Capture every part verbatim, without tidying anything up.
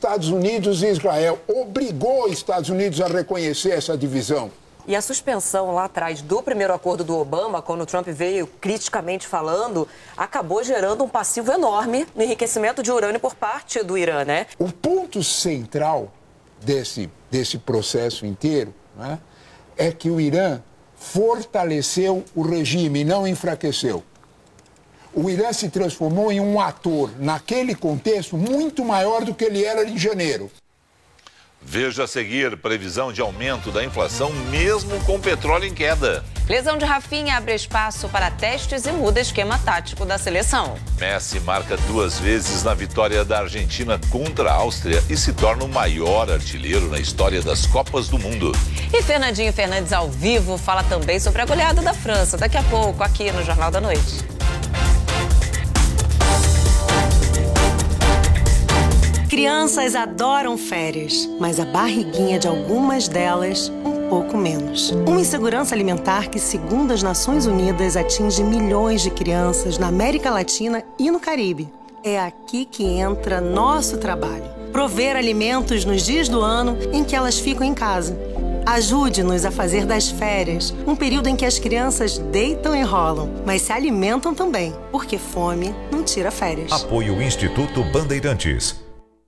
Estados Unidos e Israel. Obrigou os Estados Unidos a reconhecer essa divisão. E a suspensão lá atrás do primeiro acordo do Obama, quando o Trump veio criticamente falando, acabou gerando um passivo enorme no enriquecimento de urânio por parte do Irã, né? O ponto central desse, desse processo inteiro, né, é que o Irã fortaleceu o regime, não enfraqueceu. O Irã se transformou em um ator, naquele contexto, muito maior do que ele era em janeiro. Veja a seguir, previsão de aumento da inflação mesmo com petróleo em queda. Lesão de Rafinha abre espaço para testes e muda esquema tático da seleção. Messi marca duas vezes na vitória da Argentina contra a Áustria e se torna o maior artilheiro na história das Copas do Mundo. E Fernandinho Fernandes ao vivo fala também sobre a goleada da França, daqui a pouco aqui no Jornal da Noite. Crianças adoram férias, mas a barriguinha de algumas delas, um pouco menos. Uma insegurança alimentar que, segundo as Nações Unidas, atinge milhões de crianças na América Latina e no Caribe. É aqui que entra nosso trabalho. Prover alimentos nos dias do ano em que elas ficam em casa. Ajude-nos a fazer das férias um período em que as crianças deitam e rolam, mas se alimentam também, porque fome não tira férias. Apoio Instituto Bandeirantes.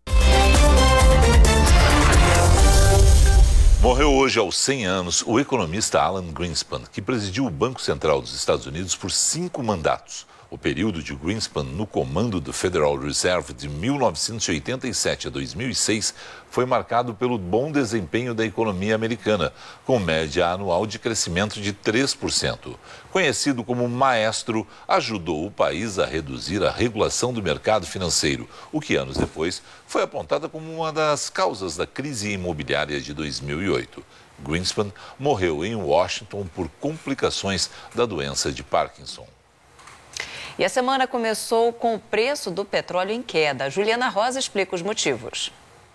Morreu hoje aos cem anos o economista Alan Greenspan, que presidiu o Banco Central dos Estados Unidos por cinco mandatos. O período de Greenspan no comando do Federal Reserve de mil novecentos e oitenta e sete a dois mil e seis foi marcado pelo bom desempenho da economia americana, com média anual de crescimento de três por cento. Conhecido como maestro, ajudou o país a reduzir a regulação do mercado financeiro, o que anos depois foi apontada como uma das causas da crise imobiliária de dois mil e oito. Greenspan morreu em Washington por complicações da doença de Parkinson. E a semana começou com o preço do petróleo em queda. Juliana Rosa explica os motivos.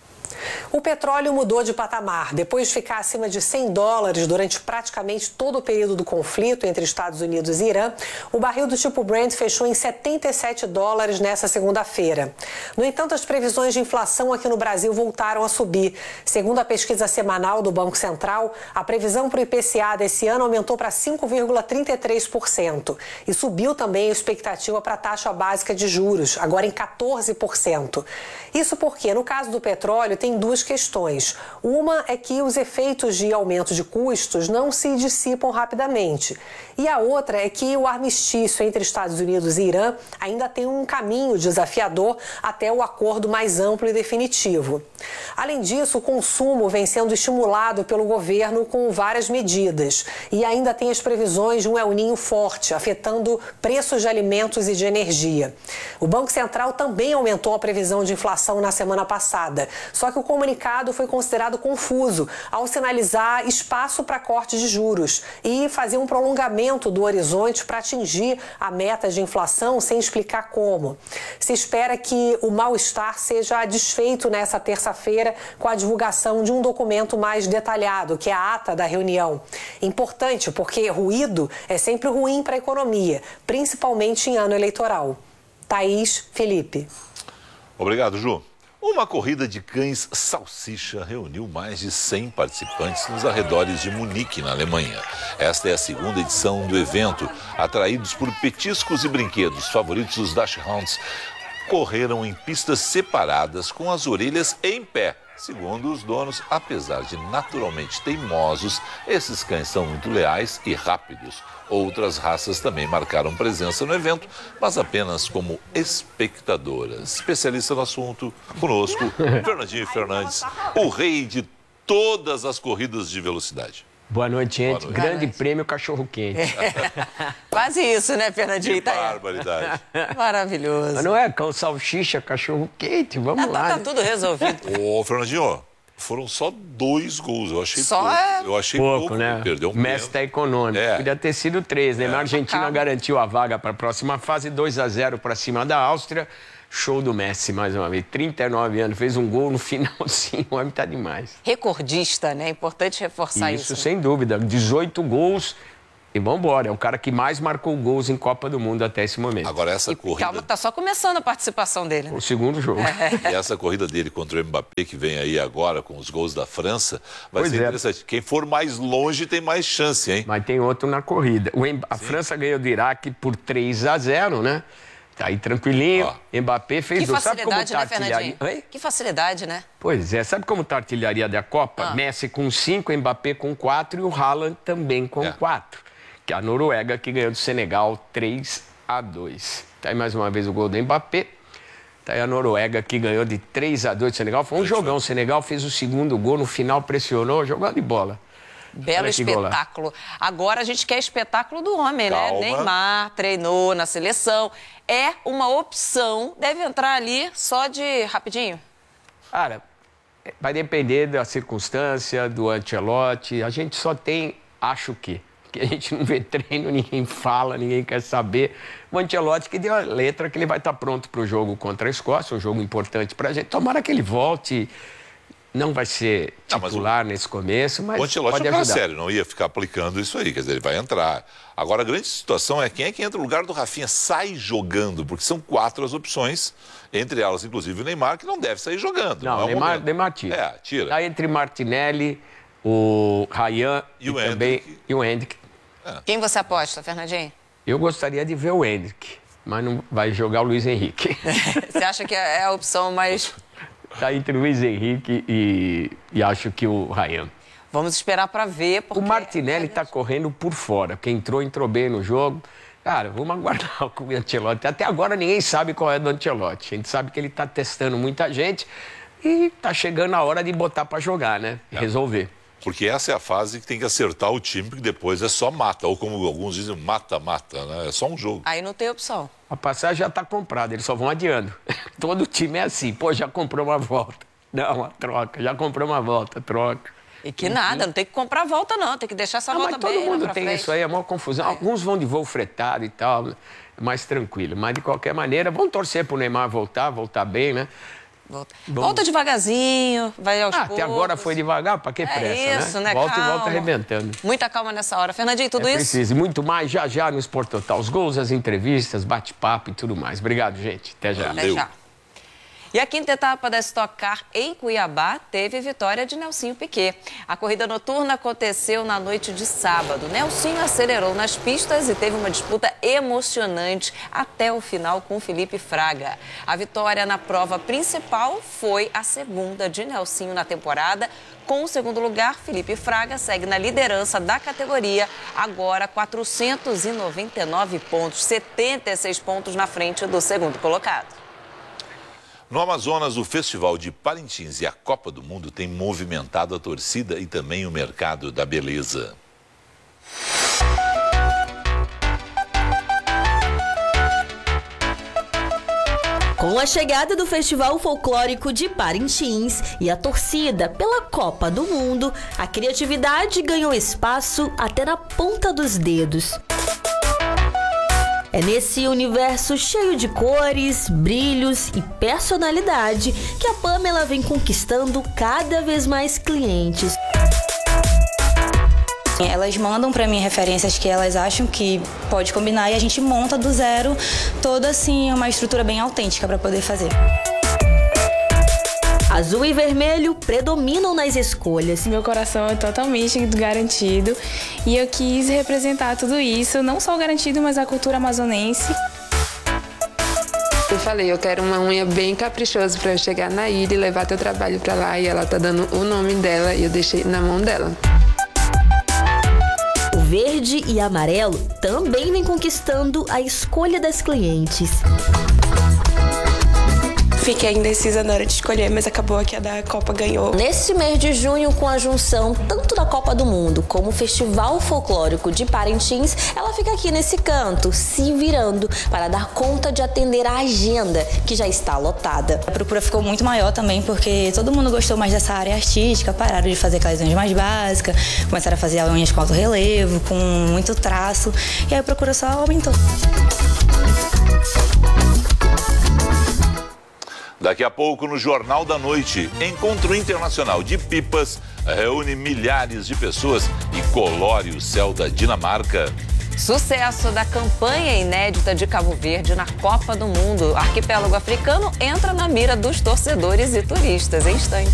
O petróleo mudou de patamar. Depois de ficar acima de cem dólares durante praticamente todo o período do conflito entre Estados Unidos e Irã, o barril do tipo Brent fechou em setenta e sete dólares nessa segunda-feira. No entanto, as previsões de inflação aqui no Brasil voltaram a subir. Segundo a pesquisa semanal do Banco Central, a previsão para o I P C A desse ano aumentou para cinco vírgula trinta e três por cento. E subiu também a expectativa para a taxa básica de juros, agora em quatorze por cento. Isso porque, no caso do petróleo, tem duas questões. Uma é que os efeitos de aumento de custos não se dissipam rapidamente. E a outra é que o armistício entre Estados Unidos e Irã ainda tem um caminho desafiador até o acordo mais amplo e definitivo. Além disso, o consumo vem sendo estimulado pelo governo com várias medidas. E ainda tem as previsões de um El Niño forte, afetando preços de alimentos e de energia. O Banco Central também aumentou a previsão de inflação na semana passada. Só que o comunicado foi considerado confuso ao sinalizar espaço para corte de juros e fazer um prolongamento do horizonte para atingir a meta de inflação sem explicar como. Se espera que o mal-estar seja desfeito nessa terça-feira com a divulgação de um documento mais detalhado, que é a ata da reunião. Importante porque ruído é sempre ruim para a economia, principalmente em ano eleitoral. Thaís, Felipe. Obrigado, Ju. Uma corrida de cães salsicha reuniu mais de cem participantes nos arredores de Munique, na Alemanha. Esta é a segunda edição do evento. Atraídos por petiscos e brinquedos favoritos dos Dachshunds, correram em pistas separadas com as orelhas em pé. Segundo os donos, apesar de naturalmente teimosos, esses cães são muito leais e rápidos. Outras raças também marcaram presença no evento, mas apenas como espectadoras. Especialista no assunto, conosco, Fernandinho Fernandes, o rei de todas as corridas de velocidade. Boa noite, gente. Boa noite. Grande Boa noite. prêmio cachorro-quente. É. Quase isso, né, Fernandinho? Que barbaridade. Maravilhoso. Mas não é cão salsicha, cachorro-quente, vamos Tá, lá. tá né? tudo resolvido. Ô, Fernandinho, foram só dois gols. Eu achei Só pouco. é... Eu achei Pouco, pouco, né? Perdeu um O Messi tá econômico. É. Podia ter sido três, né? É. Mas a Argentina Calma. garantiu a vaga para a próxima fase, dois a zero para cima da Áustria. Show do Messi, mais uma vez. trinta e nove anos, fez um gol no finalzinho. O homem tá demais. Recordista, né? Importante reforçar isso. Isso, sem dúvida. dezoito gols E vamos embora. É o cara que mais marcou gols em Copa do Mundo até esse momento. Agora, essa E corrida... calma, tá só começando a participação dele, né? O segundo jogo. E essa corrida dele contra o Mbappé, que vem aí agora com os gols da França, vai Pois ser é. interessante. Quem for mais longe tem mais chance, hein? Mas tem outro na corrida. O Mb- a França ganhou do Iraque por três a zero, né? Tá aí tranquilinho. Ó. Mbappé fez Que dois. Sabe como facilidade, tá a né, Fernandinho? artilharia? Oi? Que facilidade, né? Pois é. Sabe como tá a artilharia da Copa? Ah. Messi com cinco, Mbappé com quatro e o Haaland também com É. quatro. Que é a Noruega que ganhou do Senegal três a dois. Tá aí mais uma vez o gol do Mbappé. Tá aí a Noruega que ganhou de três a dois do Senegal. Foi um jogão. O Senegal fez o segundo gol, no final pressionou, jogou de bola. Belo Olha que golaço. espetáculo. Agora a gente quer espetáculo do homem, Calma. né? Neymar treinou na seleção. É uma opção. Deve entrar ali só de rapidinho. Cara, vai depender da circunstância, do Ancelotti. A gente só tem, acho que, que a gente não vê treino, ninguém fala, ninguém quer saber. O Ancelotti que deu a letra que ele vai estar pronto para o jogo contra a Escócia, um jogo importante para a gente. Tomara que ele volte. Não vai ser Não, mas titular nesse começo, mas O Ancelotti pode é pra ajudar. sério, não ia ficar aplicando isso aí, quer dizer, ele vai entrar. Agora, a grande situação é quem é que entra no lugar do Rafinha, sai jogando, porque são quatro as opções, entre elas, inclusive, o Neymar, que não deve sair jogando. Não, é o Neymar, momento. Neymar tira. É, tira. Tá entre Martinelli, o Ryan E e, o também Endrick. e o Endrick. Quem você aposta, Fernandinho? Eu gostaria de ver o Endrick, mas não vai jogar o Luiz Henrique. Você acha que é a opção mais... Tá entre o Luiz Henrique e, e acho que o Ryan. Vamos esperar para ver, porque... O Martinelli tá correndo por fora, porque entrou, entrou bem no jogo. Cara, vamos aguardar o Ancelotti. Até agora ninguém sabe qual é do Ancelotti. A gente sabe que ele tá testando muita gente e tá chegando a hora de botar para jogar, né? E resolver. Porque essa é a fase que tem que acertar o time, porque depois é só mata, ou como alguns dizem, mata-mata, né? É só um jogo. Aí não tem opção. A passagem já tá comprada, eles só vão adiando. Todo time é assim, pô, já comprou uma volta. Não, uma troca, já comprou uma volta, troca. E que nada, não tem que comprar a volta, não. Tem que deixar essa Ah, volta mas todo bem lá mundo pra tem frente. isso aí, é uma confusão. Alguns vão de voo fretado e tal, é mais tranquilo. Mas, de qualquer maneira, vamos torcer pro Neymar voltar, voltar bem, né? Volta, Vamos. volta devagarzinho, vai aos Ah, poucos. até agora foi devagar, pra que pressa, É isso, né? Volta Calma. e volta arrebentando. Muita calma nessa hora. Fernandinho, tudo é isso? preciso. E muito mais já já no Sport Total. Os gols, as entrevistas, bate-papo e tudo mais. Obrigado, gente. Até já. Até Valeu. já. E a quinta etapa da Stock Car em Cuiabá teve vitória de Nelsinho Piquet. A corrida noturna aconteceu na noite de sábado. Nelsinho acelerou nas pistas e teve uma disputa emocionante até o final com Felipe Fraga. A vitória na prova principal foi a segunda de Nelsinho na temporada. Com o segundo lugar, Felipe Fraga segue na liderança da categoria, agora quatrocentos e noventa e nove pontos, setenta e seis pontos na frente do segundo colocado. No Amazonas, o Festival de Parintins e a Copa do Mundo têm movimentado a torcida e também o mercado da beleza. Com a chegada do Festival Folclórico de Parintins e a torcida pela Copa do Mundo, a criatividade ganhou espaço até na ponta dos dedos. É nesse universo cheio de cores, brilhos e personalidade que a Pamela vem conquistando cada vez mais clientes. Elas mandam para mim referências que elas acham que pode combinar e a gente monta do zero toda assim uma estrutura bem autêntica para poder fazer. Azul e vermelho predominam nas escolhas. Meu coração é totalmente garantido e eu quis representar tudo isso, não só o garantido, mas a cultura amazonense. Eu falei, eu quero uma unha bem caprichosa para eu chegar na ilha e levar teu trabalho para lá, e ela tá dando o nome dela e eu deixei na mão dela. O verde e amarelo também vem conquistando a escolha das clientes. Fiquei indecisa na hora de escolher, mas acabou que a da Copa ganhou. Neste mês de junho, com a junção tanto da Copa do Mundo como o Festival Folclórico de Parintins, ela fica aqui nesse canto, se virando para dar conta de atender a agenda, que já está lotada. A procura ficou muito maior também, porque todo mundo gostou mais dessa área artística, pararam de fazer aquelas unhas mais básicas, começaram a fazer unhas com alto relevo, com muito traço, e aí a procura só aumentou. Daqui a pouco, no Jornal da Noite, Encontro Internacional de Pipas reúne milhares de pessoas e colore o céu da Dinamarca. Sucesso da campanha inédita de Cabo Verde na Copa do Mundo. O arquipélago africano entra na mira dos torcedores e turistas em instantes.